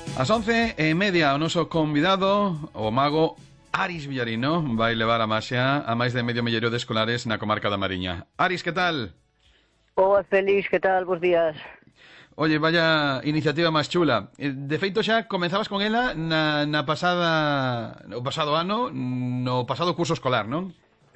Ás 11:30 o noso convidado, o mago Aris Villarino, vai levar a maxia a máis de medio milleiro de escolares na comarca da Mariña. Aris, que tal? Boa, Félix, que tal? Bos días. Oye, vaya iniciativa máis chula. De feito xa comenzabas con ela no pasado ano, no pasado curso escolar, non?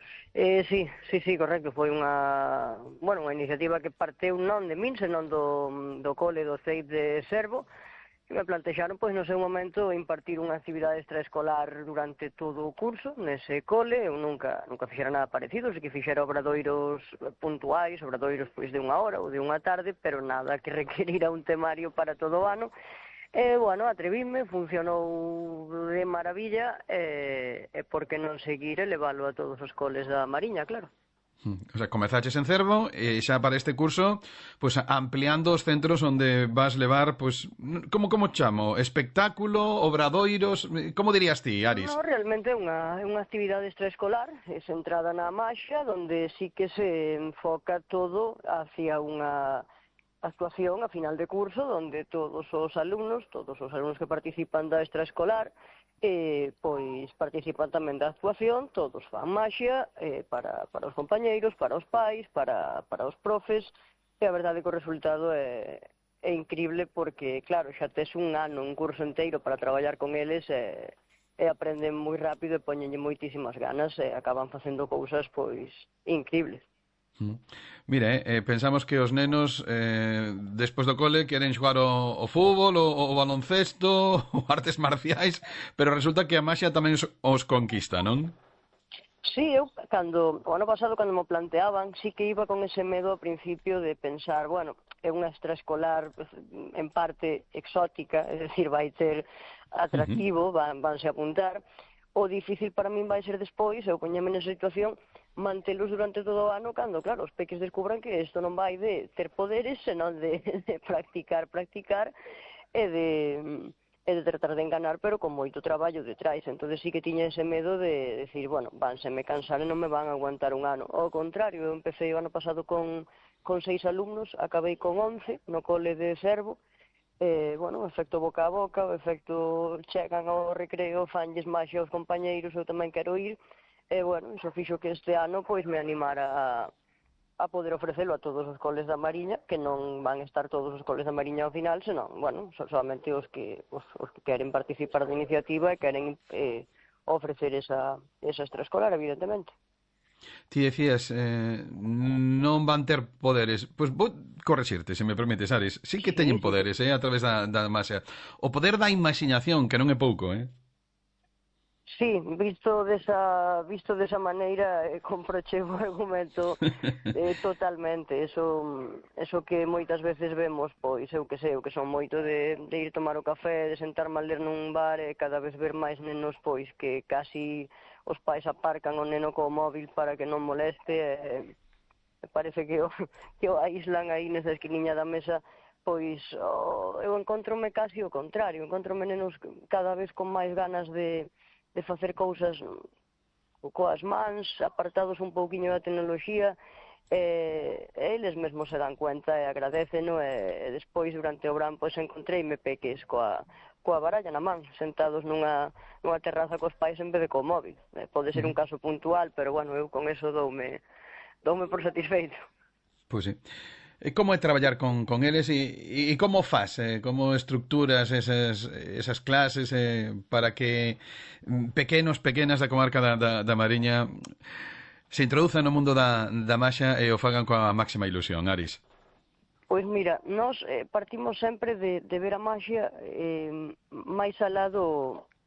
Sí, correcto. Foi unha iniciativa que parteu non de min, senón do cole do CEIP de Servo, que me plantexaron, pois, no seu momento, impartir unha actividade extraescolar durante todo o curso nese cole. Eu nunca fixera nada parecido, sei que fixera obradoiros puntuais, obradoiros, pois, de unha hora ou de unha tarde, pero nada que requerira un temario para todo o ano. Atrevíme, funcionou de maravilla, e por que non seguir e leválo a todos os coles da Mariña, claro. O sea, comezaches en Cervo e xa para este curso, pues ampliando os centros onde vas levar, pues, como chamo? Espectáculo, obradoiros, como dirías ti, Aris? No, realmente é unha actividade extraescolar, centrada na maxia, donde sí que se enfoca todo hacia unha actuación a final de curso, donde todos os alumnos que participan da extraescolar, pois participan tamén da actuación, todos fan maxia, para os compañeiros, para os pais, para os profes, e a verdade que o resultado é incrible, porque, claro, xa tes un ano, un curso inteiro para traballar con eles, e aprenden moi rápido e poñenlle moitísimas ganas e acaban facendo cousas, pois, incribles. Mira, pensamos que os nenos despois do cole queren xogar o fútbol, o baloncesto, o artes marciais, pero resulta que a maxia tamén os conquista, non? Sí, o ano pasado, cando me planteaban, sí que iba con ese medo ao principio de pensar, bueno, é unha extraescolar en parte exótica, é dicir, vai ter atractivo, vanse apuntar. O difícil para min vai ser despois, eu poñeme nesa situación, mantelos durante todo o ano, cando, claro, os peques descubran que isto non vai de ter poderes, senón de practicar e de tratar de enganar, pero con moito traballo detrás. Entón sí que tiña ese medo de decir, bueno, vanseme cansar e non me van a aguantar un ano. Ao contrario, eu empecé o ano pasado con 6 alumnos, acabei con 11 no cole de Servo. O efecto boca a boca, o efecto chegan ao recreo, fanlles maxia aos compañeiros, eu tamén quero ir. Iso fixo que este ano pois me animara a poder ofrecelo a todos os coles da Mariña, que non van estar todos os coles da Mariña ao final, senón, solamente os que queren participar da iniciativa e queren ofrecer esa extraescolar, evidentemente. Ti decías, non van ter poderes. Pois vou correxirte, se me permites, Aris. Sí que teñen poderes, a través da maxia. O poder da imaxinación, que non é pouco, Sí, visto desa maneira, comproche o argumento totalmente. Eso que moitas veces vemos, pois eu que son moito de ir tomar o café, de sentarme a ler nun bar, e cada vez ver máis nenos, pois, que casi os pais aparcan o neno co móvil para que non moleste, parece que o aíslan aí nesa esquiniña da mesa. Pois eu encontrome casi o contrario, encontrome nenos cada vez con máis ganas de facer cousas coas mans, apartados un pouquiño da tecnoloxía, e eles mesmos se dan cuenta e agradeceno, e despois, durante o verán, pois encontreime peques coa baralla na man, sentados nunha terraza cos pais en vez de co móvil. Pode ser un caso puntual, pero, eu con eso doume por satisfeito. Pois sí. Como é traballar con eles e como faz, como estructuras esas clases para que pequenas da comarca da Mariña se introduzan no mundo da maxia e o fagan coa máxima ilusión, Aris? Pois mira, nós partimos sempre de ver a maxia máis alá do